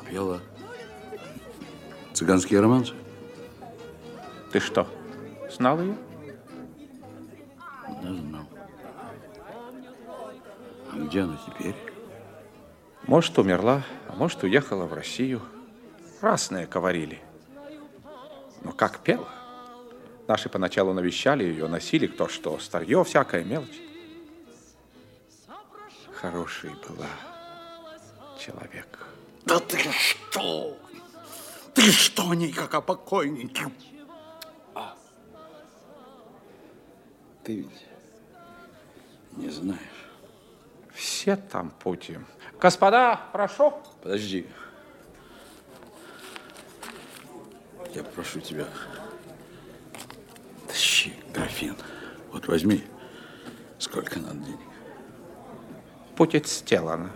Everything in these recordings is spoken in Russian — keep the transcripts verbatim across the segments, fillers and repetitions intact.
пела цыганские романсы. Ты что, знал ее? Да, знал. А где она теперь? Может, умерла, а может, уехала в Россию. Разные говорили. Но как пела? Наши поначалу навещали ее, носили кто что, старье, всякая мелочь. Хороший была человек. Да ты что? Ты что, не как о покойнике? А. Ты ведь не знаешь. Все там пути. Господа, прошу. Подожди. Я прошу тебя, тащи графин. Вот возьми, сколько надо денег. Будет сделано.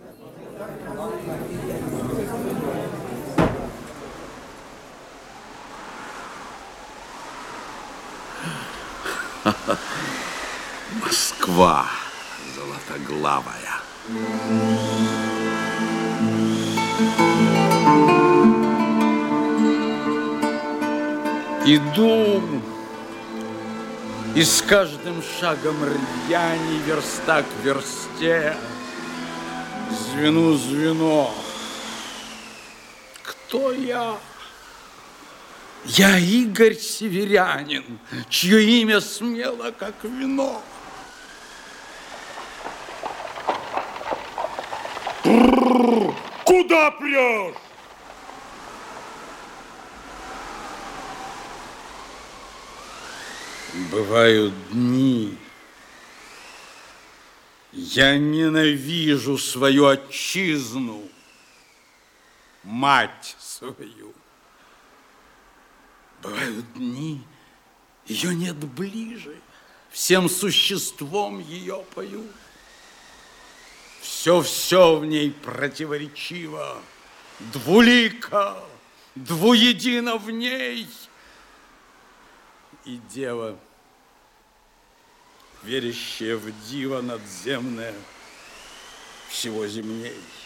Москва золотоглавая. Иду, и с каждым шагом рьяни верста к версте, звену звено. Кто я? Я Игорь Северянин, чье имя смело, как вино. Куда прешь? Бывают дни, я ненавижу свою отчизну, мать свою. Бывают дни, ее нет ближе, всем существом ее пою. Все-все в ней противоречиво, двулико, двуедино в ней. И дева, верящая в диво надземное, всего земней.